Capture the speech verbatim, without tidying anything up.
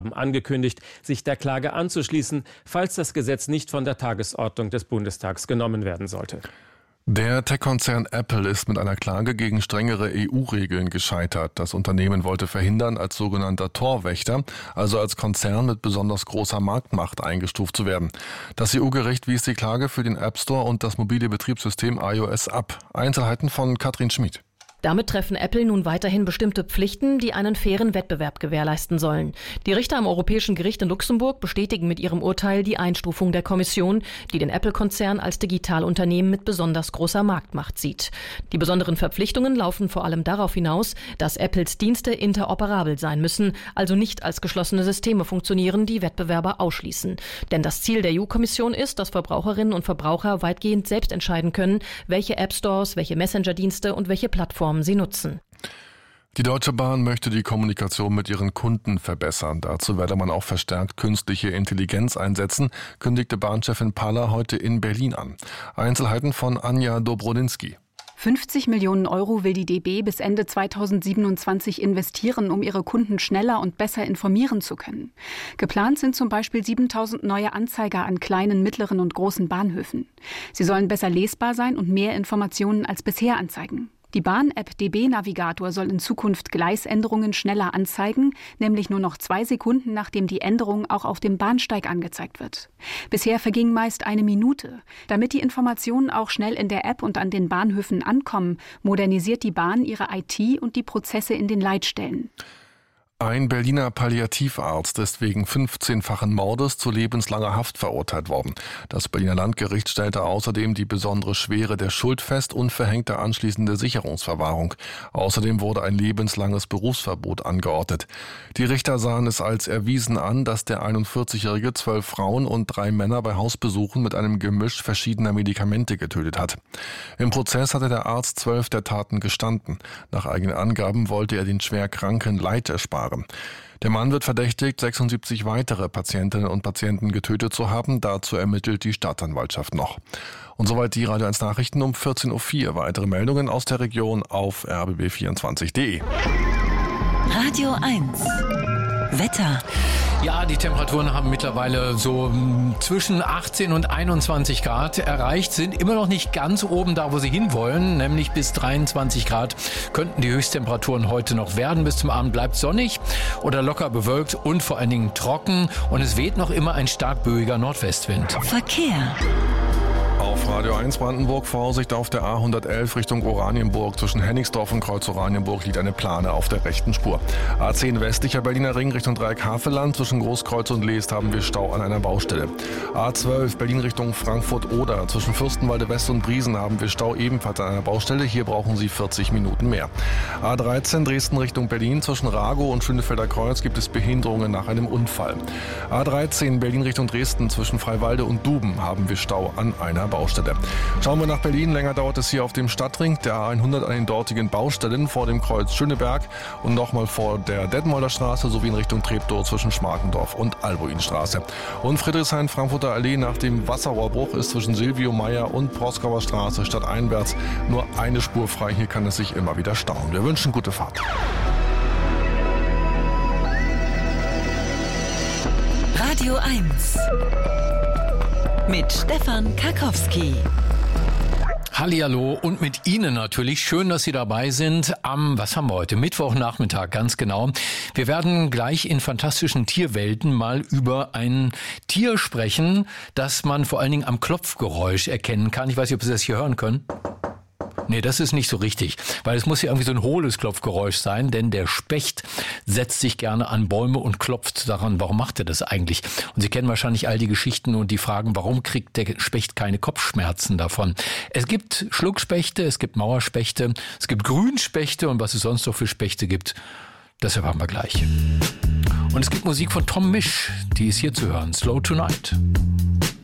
angekündigt, sich der Klage anzuschließen, falls das Gesetz nicht von der Tagesordnung des Bundestags genommen werden sollte. Der Tech-Konzern Apple ist mit einer Klage gegen strengere E U-Regeln gescheitert. Das Unternehmen wollte verhindern, als sogenannter Torwächter, also als Konzern mit besonders großer Marktmacht eingestuft zu werden. Das E U-Gericht wies die Klage für den App Store und das mobile Betriebssystem iOS ab. Einzelheiten von Katrin Schmid. Damit treffen Apple nun weiterhin bestimmte Pflichten, die einen fairen Wettbewerb gewährleisten sollen. Die Richter am Europäischen Gericht in Luxemburg bestätigen mit ihrem Urteil die Einstufung der Kommission, die den Apple-Konzern als Digitalunternehmen mit besonders großer Marktmacht sieht. Die besonderen Verpflichtungen laufen vor allem darauf hinaus, dass Apples Dienste interoperabel sein müssen, also nicht als geschlossene Systeme funktionieren, die Wettbewerber ausschließen. Denn das Ziel der E U-Kommission ist, dass Verbraucherinnen und Verbraucher weitgehend selbst entscheiden können, welche App-Stores, welche Messenger-Dienste und welche Plattformen sie nutzen. Die Deutsche Bahn möchte die Kommunikation mit ihren Kunden verbessern. Dazu werde man auch verstärkt künstliche Intelligenz einsetzen, kündigte Bahnchefin Paller heute in Berlin an. Einzelheiten von Anja Dobrodinsky. fünfzig Millionen Euro will die D B bis Ende zweitausendsiebenundzwanzig investieren, um ihre Kunden schneller und besser informieren zu können. Geplant sind zum Beispiel siebentausend neue Anzeiger an kleinen, mittleren und großen Bahnhöfen. Sie sollen besser lesbar sein und mehr Informationen als bisher anzeigen. Die Bahn-App D B-Navigator soll in Zukunft Gleisänderungen schneller anzeigen, nämlich nur noch zwei Sekunden, nachdem die Änderung auch auf dem Bahnsteig angezeigt wird. Bisher verging meist eine Minute. Damit die Informationen auch schnell in der App und an den Bahnhöfen ankommen, modernisiert die Bahn ihre I T und die Prozesse in den Leitstellen. Ein Berliner Palliativarzt ist wegen fünfzehnfachen Mordes zu lebenslanger Haft verurteilt worden. Das Berliner Landgericht stellte außerdem die besondere Schwere der Schuld fest und verhängte anschließende Sicherungsverwahrung. Außerdem wurde ein lebenslanges Berufsverbot angeordnet. Die Richter sahen es als erwiesen an, dass der einundvierzigjährige zwölf Frauen und drei Männer bei Hausbesuchen mit einem Gemisch verschiedener Medikamente getötet hat. Im Prozess hatte der Arzt zwölf der Taten gestanden. Nach eigenen Angaben wollte er den Schwerkranken Leid ersparen. Der Mann wird verdächtigt, sechsundsiebzig weitere Patientinnen und Patienten getötet zu haben. Dazu ermittelt die Staatsanwaltschaft noch. Und soweit die Radio eins Nachrichten um vierzehn Uhr vier. Weitere Meldungen aus der Region auf r b b vierundzwanzig punkt de. Radio eins. Wetter. Ja, die Temperaturen haben mittlerweile so zwischen achtzehn und einundzwanzig Grad erreicht, sind immer noch nicht ganz oben da, wo sie hinwollen, nämlich bis dreiundzwanzig Grad könnten die Höchsttemperaturen heute noch werden. Bis zum Abend bleibt sonnig oder locker bewölkt und vor allen Dingen trocken und es weht noch immer ein stark böiger Nordwestwind. Verkehr. Auf Radio eins Brandenburg Vorsicht auf der A hundertelf Richtung Oranienburg. Zwischen Hennigsdorf und Kreuz Oranienburg liegt eine Plane auf der rechten Spur. A zehn westlicher Berliner Ring Richtung Dreieck Havelland. Zwischen Großkreuz und Leest haben wir Stau an einer Baustelle. A zwölf Berlin Richtung Frankfurt-Oder. Zwischen Fürstenwalde West und Briesen haben wir Stau ebenfalls an einer Baustelle. Hier brauchen Sie vierzig Minuten mehr. A dreizehn Dresden Richtung Berlin. Zwischen Ragow und Schönefelder Kreuz gibt es Behinderungen nach einem Unfall. A dreizehn Berlin Richtung Dresden. Zwischen Freiwalde und Duben haben wir Stau an einer Baustelle. Schauen wir nach Berlin. Länger dauert es hier auf dem Stadtring, der A hundert an den dortigen Baustellen vor dem Kreuz Schöneberg und nochmal vor der Detmolder Straße sowie in Richtung Treptow zwischen Schmarkendorf und Albuinstraße. Und Friedrichshain-Frankfurter Allee nach dem Wasserrohrbruch ist zwischen Silvio Meyer und Proskauer Straße stadteinwärts nur eine Spur frei. Hier kann es sich immer wieder stauen. Wir wünschen gute Fahrt. Radio eins. Mit Stefan Karkowski. Hallihallo und mit Ihnen natürlich. Schön, dass Sie dabei sind am, was haben wir heute? Mittwochnachmittag, ganz genau. Wir werden gleich in fantastischen Tierwelten mal über ein Tier sprechen, das man vor allen Dingen am Klopfgeräusch erkennen kann. Ich weiß nicht, ob Sie das hier hören können. Nee, das ist nicht so richtig, weil es muss ja irgendwie so ein hohles Klopfgeräusch sein, denn der Specht setzt sich gerne an Bäume und klopft daran. Warum macht er das eigentlich? Und Sie kennen wahrscheinlich all die Geschichten und die Fragen, warum kriegt der Specht keine Kopfschmerzen davon? Es gibt Schluckspechte, es gibt Mauerspechte, es gibt Grünspechte und was es sonst noch für Spechte gibt, das erfahren wir gleich. Und es gibt Musik von Tom Misch, die ist hier zu hören, Slow Tonight.